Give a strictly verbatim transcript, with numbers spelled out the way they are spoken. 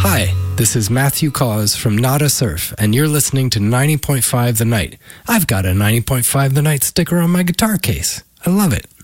Hi, this is Matthew Cause from Nada Surf, and you're listening to ninety point five The Night. I've got a ninety point five The Night sticker on my guitar case. I love it.